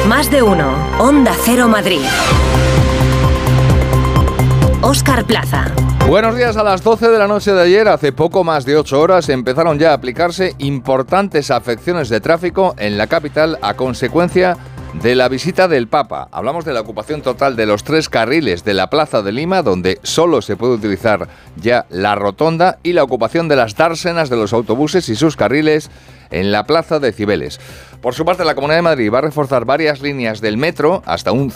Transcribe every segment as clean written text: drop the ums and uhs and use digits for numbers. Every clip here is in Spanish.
Más de uno. Onda Cero Madrid. Óscar Plaza. Buenos días. A las 12 de la noche de ayer, hace poco más de 8 horas, empezaron ya a aplicarse importantes afecciones de tráfico en la capital a consecuencia de la visita del Papa. Hablamos de la ocupación total de los 3 carriles de la Plaza de Lima, donde solo se puede utilizar ya la rotonda, y la ocupación de las dársenas de los autobuses y sus carriles en la Plaza de Cibeles. Por su parte, la Comunidad de Madrid va a reforzar varias líneas del metro, hasta un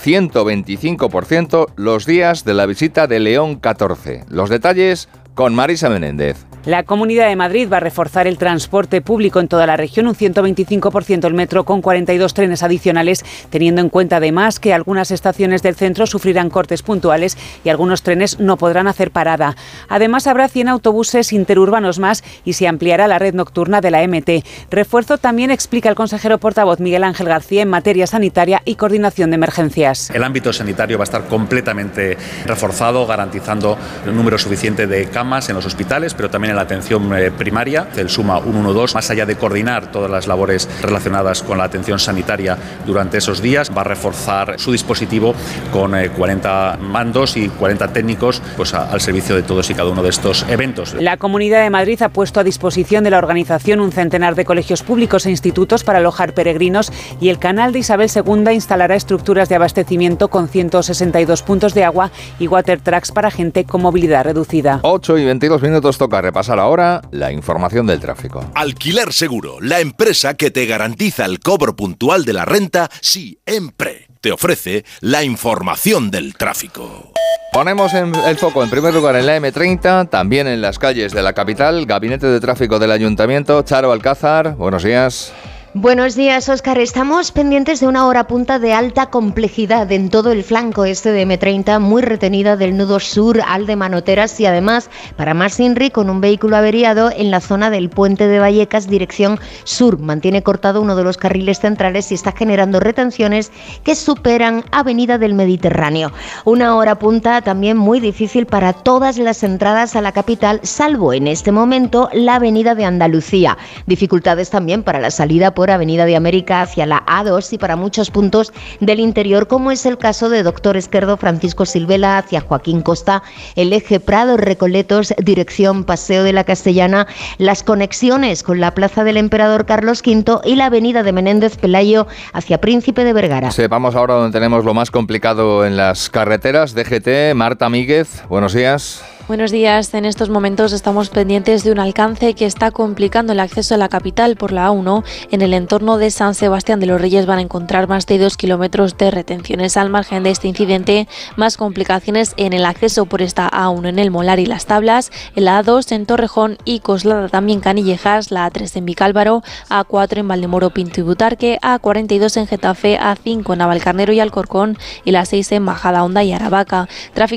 125%, los días de la visita de León XIV. Los detalles con Marisa Menéndez. La Comunidad de Madrid va a reforzar el transporte público en toda la región, un 125% el metro, con 42 trenes adicionales, teniendo en cuenta además que algunas estaciones del centro sufrirán cortes puntuales y algunos trenes no podrán hacer parada. Además, habrá 100 autobuses interurbanos más y se ampliará la red nocturna de la MT. Refuerzo también, explica el consejero portavoz Miguel Ángel García, en materia sanitaria y coordinación de emergencias. El ámbito sanitario va a estar completamente reforzado, garantizando un número suficiente de camas en los hospitales, pero también en la atención primaria, el SUMA 112, más allá de coordinar todas las labores relacionadas con la atención sanitaria durante esos días, va a reforzar su dispositivo con 40 mandos y 40 técnicos al servicio de todos y cada uno de estos eventos. La Comunidad de Madrid ha puesto a disposición de la organización un centenar de colegios públicos e institutos para alojar peregrinos, y el Canal de Isabel II instalará estructuras de abastecimiento con 162 puntos de agua y water trucks para gente con movilidad reducida. 8:22 toca repasar ahora la información del tráfico. Alquiler Seguro, la empresa que te garantiza el cobro puntual de la renta siempre. Te ofrece la información del tráfico. Ponemos el foco en primer lugar en la M30, también en las calles de la capital. Gabinete de Tráfico del Ayuntamiento, Charo Alcázar, buenos días. Buenos días, Óscar. Estamos pendientes de una hora punta de alta complejidad en todo el flanco este de M30, muy retenida del nudo sur al de Manoteras, y además para más INRI con un vehículo averiado en la zona del Puente de Vallecas, dirección sur. Mantiene cortado uno de los carriles centrales y está generando retenciones que superan Avenida del Mediterráneo. Una hora punta también muy difícil para todas las entradas a la capital, salvo en este momento la Avenida de Andalucía. Dificultades también para la salida por Avenida de América hacia la A2 y para muchos puntos del interior, como es el caso de Doctor Esquerdo, Francisco Silvela hacia Joaquín Costa, el eje Prado-Recoletos, dirección Paseo de la Castellana, las conexiones con la Plaza del Emperador Carlos V y la Avenida de Menéndez Pelayo hacia Príncipe de Vergara. Sepamos ahora donde tenemos lo más complicado en las carreteras. DGT, Marta Míguez, buenos días. Buenos días. En estos momentos estamos pendientes de un alcance que está complicando el acceso a la capital por la A1. En el entorno de San Sebastián de los Reyes van a encontrar más de 2 kilómetros de retenciones. Al margen de este incidente, más complicaciones en el acceso por esta A1 en el Molar y Las Tablas, en la A2 en Torrejón y Coslada, también Canillejas, la A3 en Vicálvaro, A4 en Valdemoro, Pinto y Butarque, A42 en Getafe, A5 en Navalcarnero y Alcorcón y la 6 en Majadahonda y Aravaca. Tráfico